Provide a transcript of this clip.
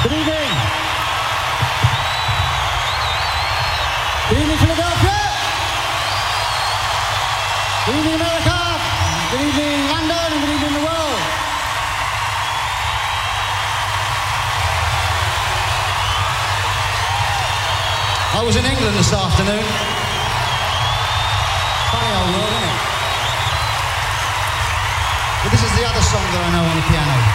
Good evening. Good evening, Philadelphia. Good evening, America. Good evening, London, and good evening, the world. I was in England this afternoon. Funny old world, isn't it? But this is the other song that I know on the piano.